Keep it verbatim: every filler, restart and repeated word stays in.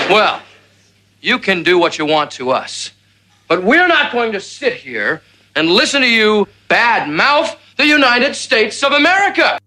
Well, you can do what you want to us, but we're not going to sit here and listen to you bad mouth the United States of America.